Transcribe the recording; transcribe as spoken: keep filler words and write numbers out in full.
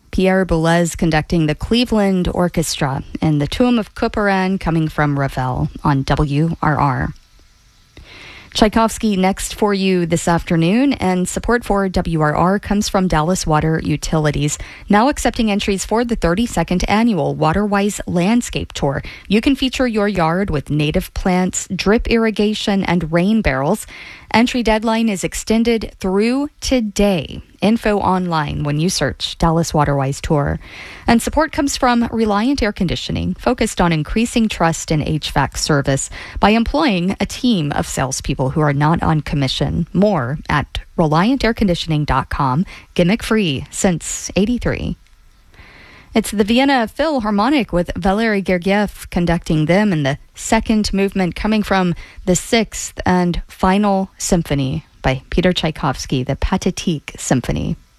Pierre Boulez conducting the Cleveland Orchestra and the Tomb of Couperin coming from Ravel on W R R. Tchaikovsky next for you this afternoon, and support for W R R comes from Dallas Water Utilities, now accepting entries for the thirty-second annual Waterwise Landscape Tour. You can feature your yard with native plants, drip irrigation, and rain barrels. Entry deadline is extended through today. Info online when you search Dallas Waterwise Tour. And support comes from Reliant Air Conditioning, focused on increasing trust in H V A C service by employing a team of salespeople who are not on commission. More at reliant air conditioning dot com. Gimmick free since eighty-three. It's the Vienna Philharmonic with Valery Gergiev conducting them in the second movement coming from the sixth and final symphony by Peter Tchaikovsky, the Pathetique Symphony.